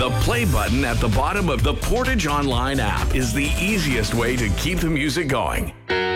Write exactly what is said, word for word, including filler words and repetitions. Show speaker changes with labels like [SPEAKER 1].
[SPEAKER 1] The play button at the bottom of the Portage Online app is the easiest way to keep the music going.